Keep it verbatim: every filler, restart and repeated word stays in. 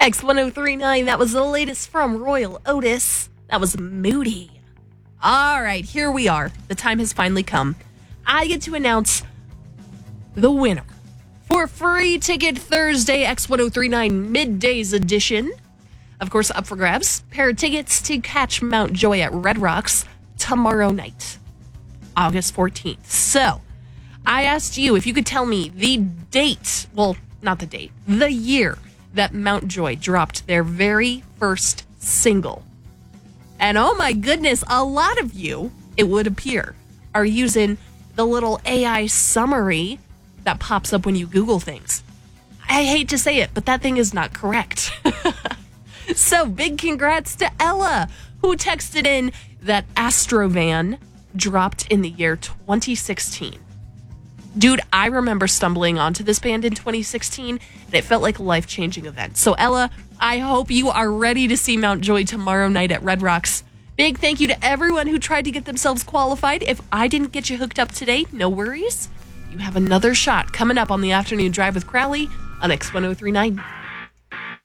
X ten thirty-nine, that was the latest from Royal Otis. That was Moody. All right, here we are. The time has finally come. I get to announce the winner for Free Ticket Thursday X ten thirty-nine Middays Edition. Of course, up for grabs. Pair of tickets to catch Mount Joy at Red Rocks tomorrow night, August fourteenth. So, I asked you if you could tell me the date, well, not the date, the year that Mount Joy dropped their very first single. And oh my goodness, a lot of you, it would appear, are using the little A I summary that pops up when you Google things. I hate to say it, but that thing is not correct. So big congrats to Ella, who texted in that Astrovan dropped in the year twenty sixteen. Dude, I remember stumbling onto this band in twenty sixteen, and it felt like a life-changing event. So Ella, I hope you are ready to see Mount Joy tomorrow night at Red Rocks. Big thank you to everyone who tried to get themselves qualified. If I didn't get you hooked up today, no worries. You have another shot coming up on the Afternoon Drive with Crowley on X ten thirty-nine.